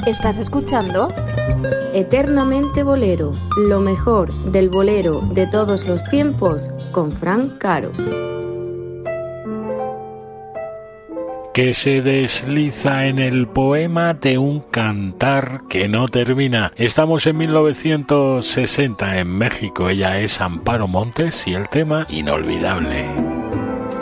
¿Estás escuchando? Eternamente Bolero, lo mejor del bolero de todos los tiempos, con Fran Caro. Que se desliza en el poema de un cantar que no termina. Estamos en 1960 en México. Ella es Amparo Montes y el tema Inolvidable.